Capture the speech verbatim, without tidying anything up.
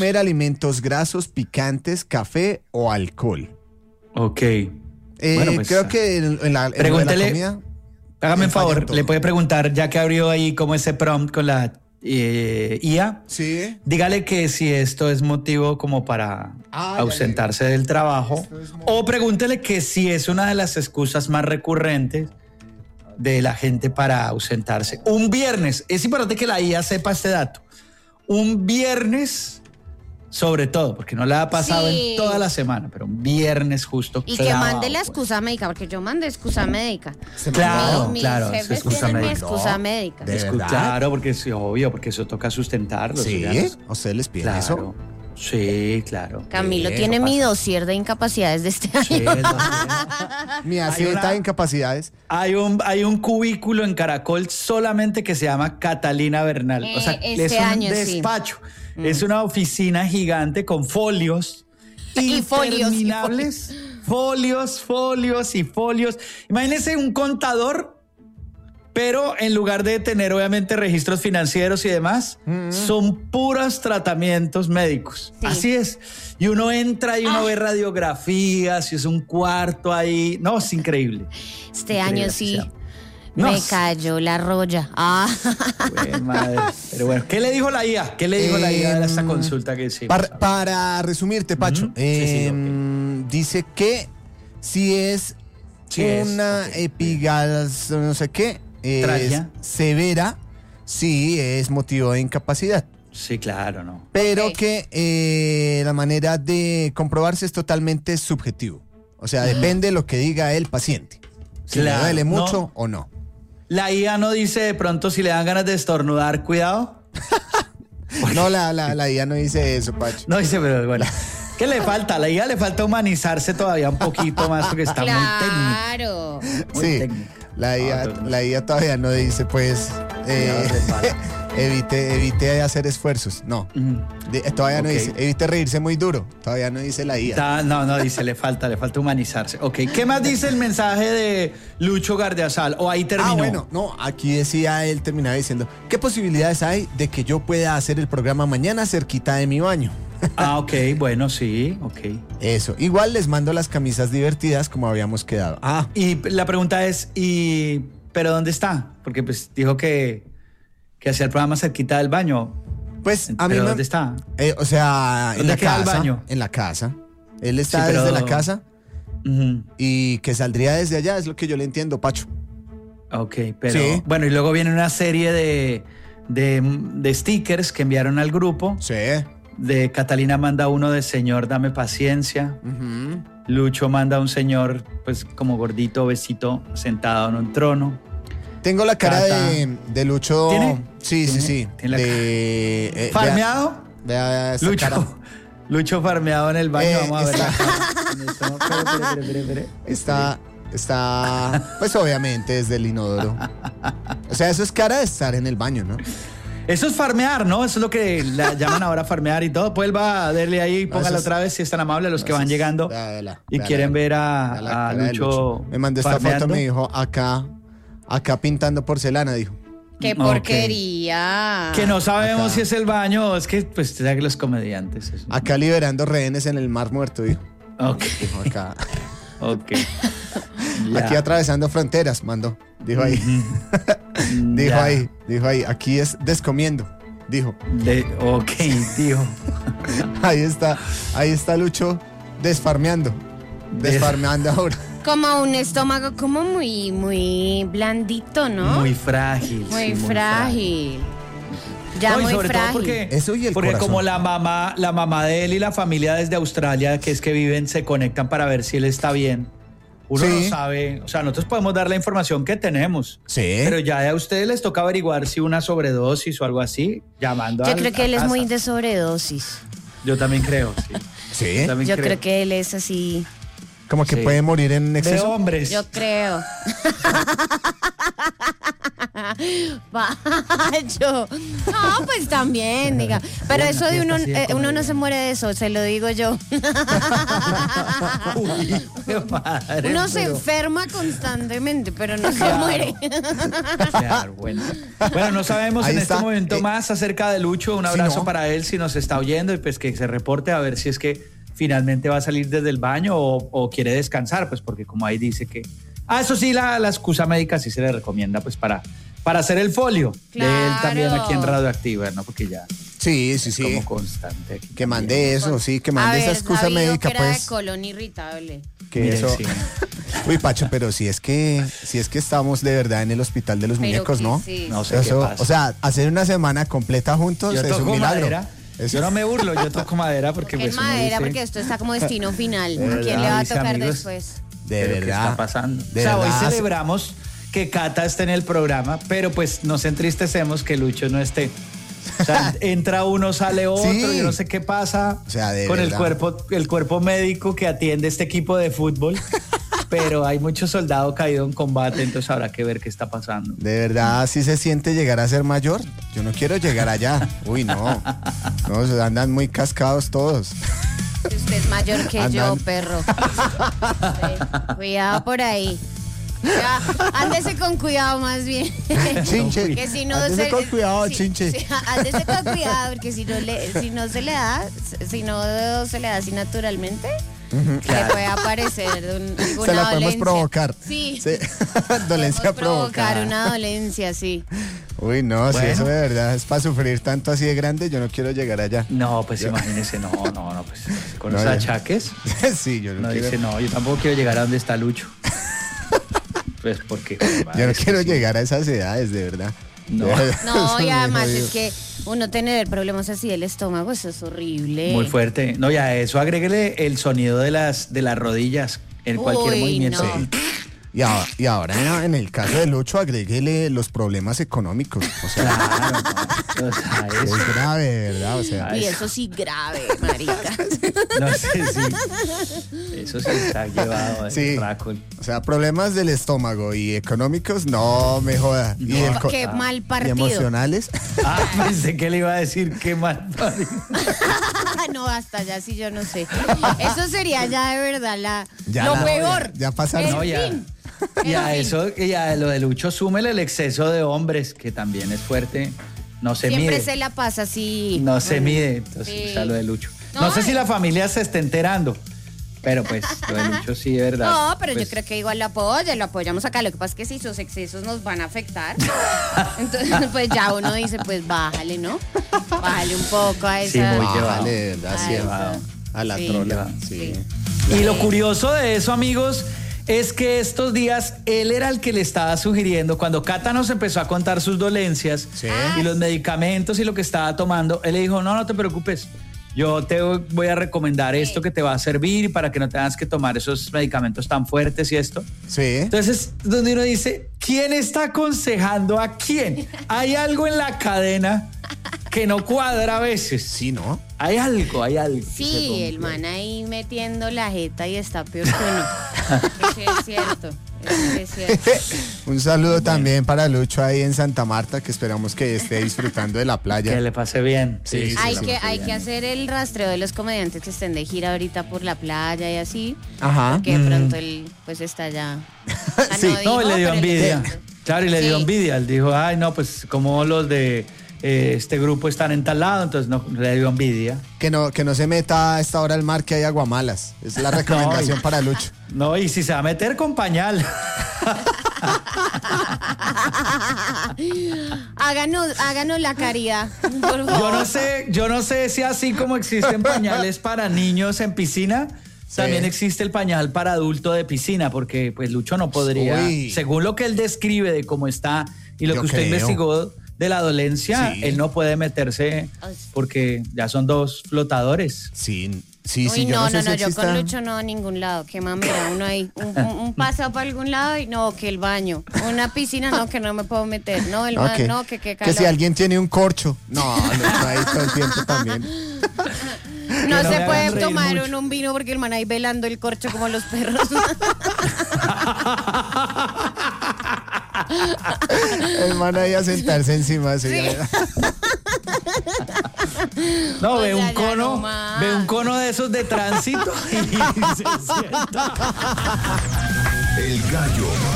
comer alimentos grasos, picantes, café o alcohol. Ok. Eh, bueno, pues, creo que en, en la, en pregúntele, la comida... Hágame un favor, le puede preguntar, ya que abrió ahí como ese prompt con la eh, I A, sí. Dígale que si esto es motivo como para ah, ausentarse del trabajo, o pregúntele que si es una de las excusas más recurrentes de la gente para ausentarse. Un viernes, es importante que la I A sepa este dato, un viernes... Sobre todo, porque no le ha pasado sí. en toda la semana, pero un viernes justo. Y que mande la excusa pues. médica, porque yo mandé excusa médica. Claro, mi, claro. Mis jefes excusa tienen médica. mi excusa no, médica. Escu- claro, porque es obvio, porque eso toca sustentarlo. ¿Sí? ¿A ustedes les piden claro. eso? Sí, claro. Camilo sí, tiene mi dossier de incapacidades de este año. Sí, mi aceta de incapacidades. Hay un, hay un cubículo en Caracol solamente que se llama Catalina Bernal. Eh, o sea, este es un año, despacho. Sí. Es una oficina gigante con folios y folios, interminables. Folios, folios y folios. Imagínense un contador, pero en lugar de tener obviamente registros financieros y demás, mm-hmm. son puros tratamientos médicos. Sí. Así es. Y uno entra y uno ah. ve radiografías y es un cuarto ahí. No, es increíble. Este increíble, año sí. O sea, No. Me cayó la roya. Ah. Buen madre. Pero bueno, ¿qué le dijo la I A? ¿Qué le dijo eh, la I A de esta consulta que hicimos? Para, para resumirte, Pacho, uh-huh. eh, sí, sí, okay. dice que si es sí una es, okay. epigas, no sé qué, es severa, sí es motivo de incapacidad. Sí, claro, no. Pero okay. que eh, la manera de comprobarse es totalmente subjetivo. O sea, uh-huh. depende de lo que diga el paciente. Si claro, le duele mucho no. o no. La I A no dice de pronto si le dan ganas de estornudar, cuidado. No, la, la, la I A no dice eso, Pacho. No dice, pero bueno. ¿Qué le falta? A la I A le falta humanizarse todavía un poquito más porque está claro. muy técnica. Claro. Sí, técnica. La I A, no, la I A todavía no dice, pues, eh, evite, evite hacer esfuerzos. No, uh-huh. de, todavía okay. no dice, evite reírse muy duro. Todavía no dice la I A. Da, no, no dice, le falta, le falta humanizarse. Ok, ¿qué más dice el mensaje de Lucho Gardiazal? ¿O ahí terminó? Ah, bueno, no, aquí decía él, terminaba diciendo, ¿qué posibilidades hay de que yo pueda hacer el programa mañana cerquita de mi baño? Ah, ok, bueno, sí, ok. Eso, igual les mando las camisas divertidas como habíamos quedado. Ah. Y la pregunta es, ¿y pero dónde está? Porque pues dijo que, que hacía el programa cerquita del baño. Pues a mí ¿Pero me, dónde está? Eh, o sea, en la casa. el baño? En la casa. Él está sí, pero... desde la casa uh-huh. y que saldría desde allá, es lo que yo le entiendo, Pacho. Ok, pero sí. Bueno, y luego viene una serie de, de, de stickers que enviaron al grupo. Sí. De Catalina manda uno de señor, dame paciencia. Uh-huh. Lucho manda un señor, pues como gordito, besito, sentado en un trono. Tengo la cara de, de Lucho. ¿Tiene? Sí, ¿Tiene? sí, sí. ¿Tiene la de, eh, ¿Farmeado? Vea, vea esa Lucho, cara. Lucho farmeado en el baño. Eh, Vamos a está, ver. Está, está, pues obviamente desde el inodoro. O sea, eso es cara de estar en el baño, ¿no? Eso es farmear, ¿no? Eso es lo que la llaman ahora farmear y todo. Pues va a darle ahí y póngala otra vez si es tan amable a los que van llegando véala, y véala, quieren ver a, véala, a véala Lucho. Lucho. Me mandó esta farmeando. foto, me dijo, acá, acá pintando porcelana, dijo. ¡Qué porquería! Okay. Que no sabemos acá. si es el baño, es que pues te da que los comediantes. Es... Acá liberando rehenes en el mar muerto, dijo. Ok. Dijo acá. Ok. Aquí atravesando fronteras, mandó. Dijo ahí. Mm-hmm. dijo ya. ahí, dijo ahí. Aquí es descomiendo, dijo. De, ok, dijo. Ahí está, ahí está Lucho desfarmeando. Desfarmeando Des... ahora. Como un estómago como muy, muy blandito, ¿no? Muy frágil. Muy, sí, muy frágil. Ya no, muy sobre frágil. Todo porque, Eso y el porque corazón. como la mamá, la mamá de él y la familia desde Australia, que es que viven, se conectan para ver si él está bien. Uno sí. no sabe, o sea, nosotros podemos dar la información que tenemos. Sí. Pero ya a ustedes les toca averiguar si una sobredosis o algo así, llamando a Yo creo que él casa. es muy de sobredosis. Yo también creo, sí. ¿Sí? Yo, también Yo creo. creo que él es así. Como que sí. puede morir en exceso. De hombres. Yo creo. Pacho. No, pues también, diga. Pero eso de uno, eh, uno no se muere de eso, se lo digo yo. Uy, qué madre, uno se pero... enferma constantemente, pero no se muere. Claro, bueno. Bueno, no sabemos Ahí en está. este momento Eh, más acerca de Lucho. Un abrazo sí, no. para él si nos está oyendo y pues que se reporte a ver si es que finalmente va a salir desde el baño o, o quiere descansar, pues porque como ahí dice que... Ah, eso sí, la, la excusa médica sí se le recomienda pues para, para hacer el folio Claro. de él también aquí en Radioactiva, ¿no? Porque ya Sí, sí, es sí. como constante. Aquí Que también. mande eso, sí, que A mande ver, esa excusa sabido médica, que era pues. de colon irritable. Que Mire, eso. sí. Uy, Pacho, pero si es que, si es que estamos de verdad en el hospital de los Pero muñecos, que ¿no? sí. No sé Eso, qué pasa. o sea, hacer una semana completa juntos Yo es un toco milagro. madera. Eso- Yo no me burlo, yo toco madera porque En pues uno madera, dice, porque esto está como destino final. De verdad, ¿Quién le va a dice, tocar amigos, después? De ¿pero qué verdad. está pasando? De o sea, verdad. hoy celebramos que Cata esté en el programa, pero pues nos entristecemos que Lucho no esté. O sea, entra uno, sale otro, Sí. yo no sé qué pasa O sea, de con el verdad. cuerpo, el cuerpo médico que atiende este equipo de fútbol, pero hay mucho soldado caído en combate, entonces habrá que ver qué está pasando. De verdad, si se siente llegar a ser mayor. Yo no quiero llegar allá. Uy, no. No, andan muy cascados todos. Usted es mayor que yo, Andan. perro. Sí, cuidado por ahí. Ya, ándese con cuidado más bien. Chinche. Que si no Ándese se- con cuidado, sí, chinche. sí, ándese con cuidado, porque si no le, si no se le da, si no se le da así naturalmente, le puede aparecer un, alguna Se la podemos dolencia. provocar. Sí. Sí. Dolencia Podemos provocar provocada. una dolencia, sí. Uy, no, si Bueno. eso de verdad es para sufrir tanto así de grande, yo no quiero llegar allá. No, pues imagínese, no, no, no, pues con No, los ya. achaques, Sí, yo no, no quiero. dice, no, yo tampoco quiero llegar a donde está Lucho. Pues porque... Yo no es que quiero sí. llegar a esas edades, de verdad. No. De verdad, No, eso y es además muy jodido. es que uno tener problemas así del estómago, eso es horrible. Muy fuerte. No, y a eso agréguele el sonido de las, de las rodillas en cualquier Uy, movimiento. no. Sí. Y ahora, y ahora en el caso de Lucho, agréguele los problemas económicos. O sea, Claro, no. O sea, es eso, grave, de verdad. O sea, Y eso sí grave, marica. no sé si eso sí está llevado de Sí. rácol. o sea, problemas del estómago y económicos, no me joda. Y, No. el co- Qué mal y partido. emocionales. Ah, pensé que le iba a decir qué mal parido. No, hasta ya sí yo no sé. Eso sería ya de verdad la, Ya lo la- peor. ya pasaron. El No, ya. fin. Y a El eso, y a lo de Lucho, súmele el exceso de hombres, que también es fuerte. No se Siempre mide. se la pasa así. No se Mm, mide. Entonces, sí. o sea, lo de Lucho. No, No, sé si eh. la familia se está enterando, pero pues lo de Lucho sí, de verdad. No, pero Pues, yo creo que igual lo apoya, lo apoyamos acá. Lo que pasa es que si sus excesos nos van a afectar, entonces pues ya uno dice, pues bájale, ¿no? Bájale un poco a esa. Sí, muy llevado. Bájale, de verdad, a sí, esa- a la sí, trola. sí. Sí. Y lo curioso de eso, amigos, es que estos días él era el que le estaba sugiriendo, cuando Cata nos empezó a contar sus dolencias Sí. y los medicamentos y lo que estaba tomando, él le dijo, no, no te preocupes, yo te voy a recomendar esto que te va a servir para que no tengas que tomar esos medicamentos tan fuertes y esto. Sí. Entonces, donde uno dice, ¿quién está aconsejando a quién? Hay algo en la cadena que no cuadra a veces. Sí, ¿no? Hay algo, hay algo. que se Sí, rompe. el man ahí metiendo la jeta y está peor que uno. Eso sí es cierto. Eso sí es cierto. Un saludo también para Lucho ahí en Santa Marta, que esperamos que esté disfrutando de la playa. Que le pase bien. Sí, sí, hay sí, que, sí, hay bien. que hacer el rastreo de los comediantes que estén de gira ahorita por la playa y así. Ajá. Que de Mm. pronto él pues está ya. O sea, Sí. No, dijo, le dio pero envidia. Claro, y le dio Sí. envidia. Él dijo, ay, no, pues como los de eh, este grupo están en tal lado, entonces no, le dio envidia. Que no, que no se meta a esta hora al mar que hay aguamalas. Es la recomendación No, para Lucho. No, y si se va a meter con pañal. Háganos, háganos la caridad, por favor. Yo no sé, yo no sé si así como existen pañales para niños en piscina, Sí. también existe el pañal para adulto de piscina, porque pues Lucho no podría, Uy. según lo que él describe de cómo está y lo Yo que usted creo. investigó de la dolencia, Sí. él no puede meterse porque ya son dos flotadores. Sí, sí, sí. Uy, yo no, no, sé no, si no, yo exista- con Lucho no a ningún lado. Qué mamera, uno ahí, un, un, un paseo para algún lado y no, que el baño. Una piscina, no, que no me puedo meter. No, el No, man, que, no, que qué que calor. si alguien tiene un corcho. No, Lucho ahí todo el tiempo también. No Que no se me puede hagan reír tomar mucho. un, un vino porque el man ahí velando el corcho como los perros. El man ahí a sentarse encima. Sí. No, ve un cono, no ve un cono de esos de tránsito y se sienta. El gallo